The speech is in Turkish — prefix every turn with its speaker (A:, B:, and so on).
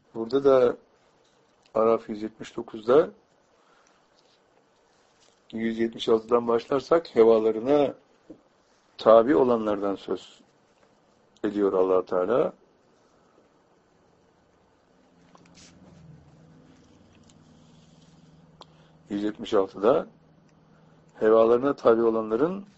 A: Burada da Araf 179'da 176'dan başlarsak hevalarına tabi olanlardan söz ediyor Allah Teala. %176'da hevalarına tabi olanların